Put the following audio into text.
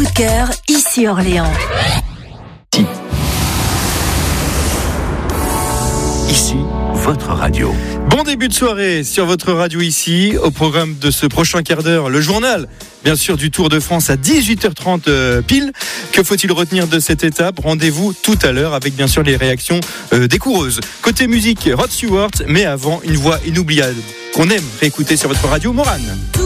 coup de cœur, ici Orléans. Ici, votre radio. Bon début de soirée sur votre radio ici. Au programme de ce prochain quart d'heure, le journal, bien sûr, du Tour de France à 18h30 pile. Que faut-il retenir de cette étape ? Rendez-vous tout à l'heure avec bien sûr les réactions des coureuses. Côté musique, Rod Stewart, mais avant, une voix inoubliable qu'on aime réécouter sur votre radio, Morane.